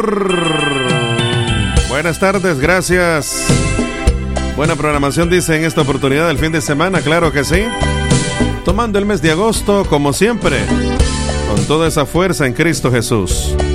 Buenas tardes, gracias. Buena programación, dice, en esta oportunidad del fin de semana, claro que sí. Tomando el mes de agosto, como siempre, con toda esa fuerza en Cristo Jesús.